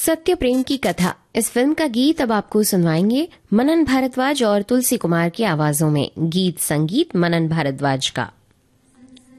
सत्य प्रेम की कथा, इस फिल्म का गीत अब आपको सुनवाएंगे मनन भारद्वाज और तुलसी कुमार की आवाजों में। गीत संगीत मनन भारद्वाज का।